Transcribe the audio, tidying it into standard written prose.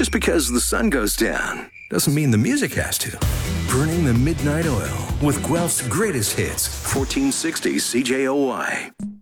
Just because the sun goes down doesn't mean the music has to. Burning the Midnight Oil with Guelph's greatest hits. 1460 CJOY.